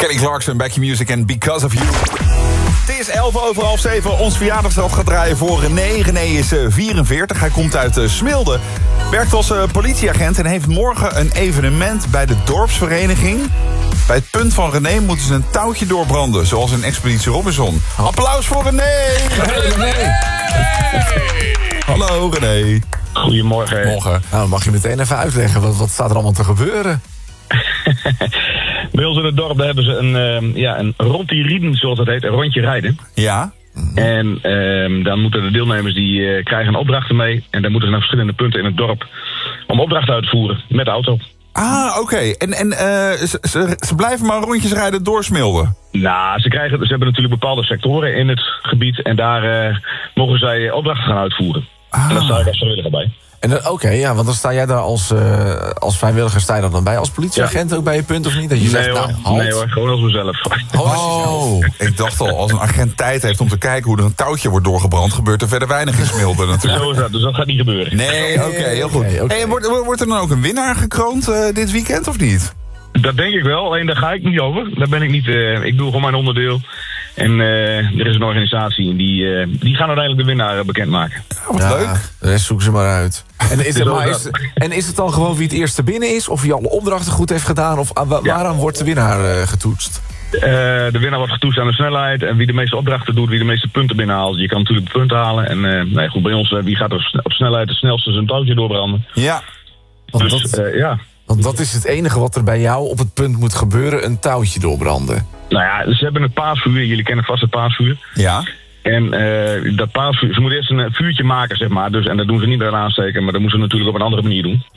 Kelly Clarkson, Back Your Music en Because of You. Het is 7:11. Ons verjaardagsrad gaat draaien voor René. René is 44, hij komt uit Smilde. Werkt als politieagent en heeft morgen een evenement bij de dorpsvereniging. Bij het punt van René moeten ze een touwtje doorbranden, zoals in Expeditie Robinson. Applaus voor René! Hey René! Hey. Hallo René. Goedemorgen. Morgen. Nou, dan mag je meteen even uitleggen, wat staat er allemaal te gebeuren? Bij ons in het dorp hebben ze een rondje rieden, zoals dat heet, een rondje rijden. Ja. En dan moeten de deelnemers, die krijgen opdrachten mee. En dan moeten ze naar verschillende punten in het dorp om opdrachten uit te voeren met de auto. Ah, oké. En ze blijven maar rondjes rijden door Smilde? Nou, ze hebben natuurlijk bepaalde sectoren in het gebied. En daar mogen zij opdrachten gaan uitvoeren. En daar sta ik als vrijwilliger bij. En oké, ja, want dan sta jij daar als vrijwilliger, sta je er dan bij? Als politieagent ook bij je punt of niet? Dat je zegt, nee hoor, gewoon als mezelf. Oh, ik dacht al, als een agent tijd heeft om te kijken hoe er een touwtje wordt doorgebrand, gebeurt er verder weinig in Smilde natuurlijk. Zo is dat, dus dat gaat niet gebeuren. Nee, oké, heel goed. Okay. Hey, wordt er dan ook een winnaar gekroond dit weekend of niet? Dat denk ik wel, alleen daar ga ik niet over. Daar ben ik niet, ik doe gewoon mijn onderdeel. En er is een organisatie en die gaan uiteindelijk de winnaar bekendmaken. Wat leuk. De rest zoeken ze maar uit. En is het dan gewoon wie het eerste binnen is? Of wie alle opdrachten goed heeft gedaan? Of waaraan wordt de winnaar getoetst? De winnaar wordt getoetst aan de snelheid. En wie de meeste opdrachten doet, wie de meeste punten binnenhaalt. Je kan natuurlijk punten halen. En goed, bij ons, wie gaat er op snelheid het snelste zijn touwtje doorbranden. Ja. Want dat is het enige wat er bij jou op het punt moet gebeuren. Een touwtje doorbranden. Nou ja, ze hebben het paasvuur. Jullie kennen vast het paasvuur. Ja. En dat paasvuur, ze moeten eerst een vuurtje maken, zeg maar. Dus, en dat doen ze niet met een aansteken, maar dat moeten ze natuurlijk op een andere manier doen.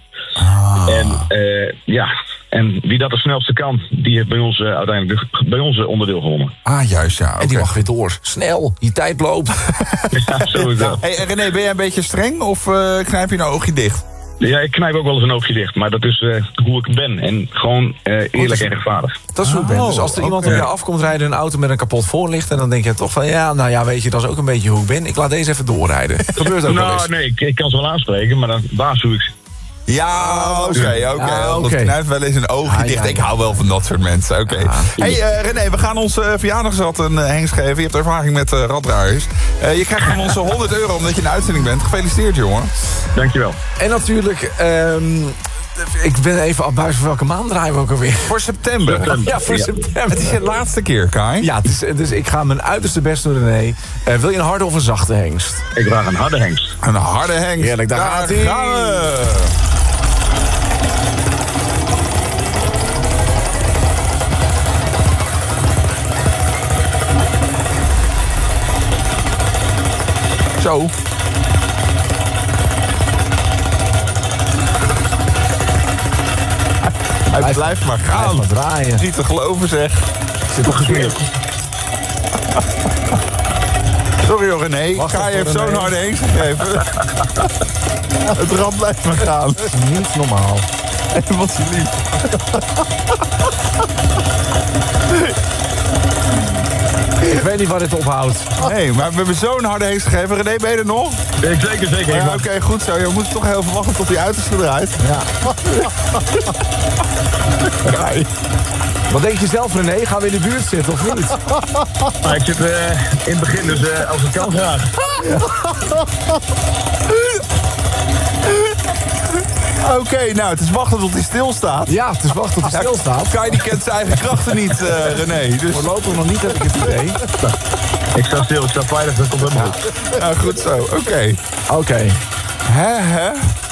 En wie dat het snelste kan, die heeft bij ons uiteindelijk bij ons onderdeel gewonnen. Ah, juist, ja. En die mag weer door. Snel, je tijd loopt. Ja, zo is dat. Hey, René, ben jij een beetje streng of knijp je een oogje dicht? Ja, ik knijp ook wel eens een oogje dicht, maar dat is hoe ik ben. En gewoon eerlijk en rechtvaardig. Dat is hoe ik ben. Dus als er iemand op jou afkomt rijden, een auto met een kapot voorlicht, en dan denk je toch van, weet je, dat is ook een beetje hoe ik ben. Ik laat deze even doorrijden. Gebeurt ook wel eens. Nee, ik kan ze wel aanspreken, maar dan waarschuw ik ze. Ja, oké. Knijp wel eens een oogje dicht. Ik hou wel van dat soort mensen. Oké. Hey, René, we gaan ons verjaardagsrad een hengst geven. Je hebt ervaring met raddraaiers. Je krijgt van ons €100 omdat je in de uitzending bent. Gefeliciteerd, jongen. Dankjewel. En natuurlijk, ik ben even op buis voor welke maand draaien we ook alweer. Voor september. Ja, voor september. Het is je laatste keer, Kai. Ja, dus ik ga mijn uiterste best doen, René. Wil je een harde of een zachte hengst? Ik vraag een harde hengst. Een harde hengst. Heerlijk, daar gaan we. Zo. Hij blijft maar gaan. Blijf maar draaien. Niet te geloven, zeg. Zit toch gesmeerd. Sorry hoor, René. Kai heeft zo'n harde hengst gegeven. Het rad blijft maar gaan. Dat is niet normaal. En wat je lief. Ik weet niet waar dit ophoudt. Nee, maar we hebben zo'n harde hengst gegeven. René, ben je er nog? Zeker. Ja, oké, goed zo. Je moet toch heel even wachten tot die uiterste draait. Ja. Wat denk je zelf, René? Gaan we in de buurt zitten of niet? Maar ik zit in het begin, dus als het kan graag. Oké, nou, het is wachten tot hij stilstaat. Ja, het is wachten tot hij stilstaat. Kai die kent zijn eigen krachten niet, René. Dus... Voorlopig nog niet, heb ik het idee. Ik sta stil, ik sta veilig, dat komt helemaal goed. Nou, goed zo. Oké. Hè?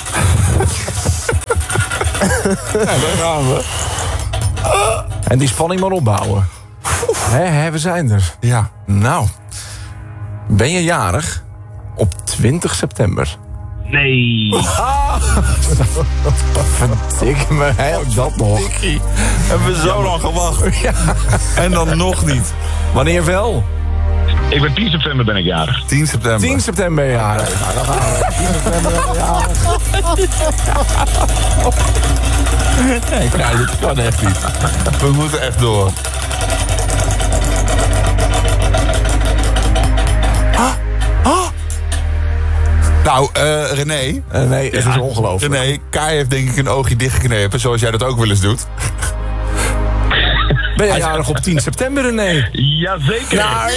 Nou, daar gaan we. En die spanning maar opbouwen. We zijn er. Ja. Nou, ben je jarig op 20 september? Nee. Verdikke me, dat nog. Dikkie. Hebben we zo lang gewacht. Ja. En dan nog niet. Wanneer wel? Ik ben 10 september ben ik jarig. 10 september. 10 september jarig. Nou, dan gaan we. 10 september jarig. Nee, dit kan echt niet. We moeten echt door. Nou, René. Nee, het is ongelooflijk. René, Kai heeft denk ik een oogje dichtgeknepen, zoals jij dat ook wel eens doet. Ben jij jarig op 10 september, René? Jazeker. Nou,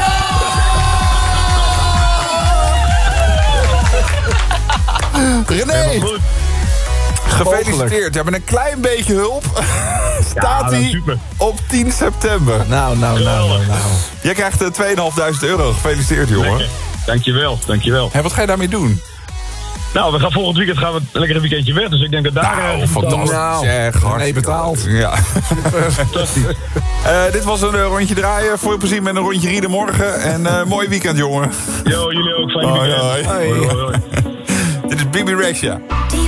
René, Helemaal goed. gefeliciteerd. Ja, met een klein beetje hulp staat hij super. op 10 september. Nou. Jij krijgt €2.500. Gefeliciteerd, jongen. Lekker. Dankjewel. Hé, wat ga je daarmee doen? Nou, we gaan volgend weekend lekker een weekendje weg. Dus ik denk dat daar... Fantastisch. Nou, Zeg, René betaald. Ja. fantastisch. Dit was een rondje draaien. Veel plezier met een rondje rieden morgen. En mooi weekend, jongen. Yo, jullie ook. Fijn Hoi, weekend. hoi. Hoi. Dit is Bibi Rexha.